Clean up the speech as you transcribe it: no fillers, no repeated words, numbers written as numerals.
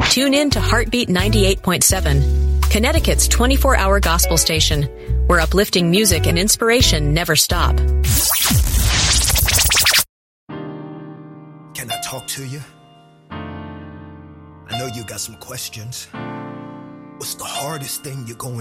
Tune in to Heartbeat 98.7, Connecticut's 24-hour gospel station, where uplifting music and inspiration never stop. Can I talk to you? I know you got some questions. What's the hardest thing you're going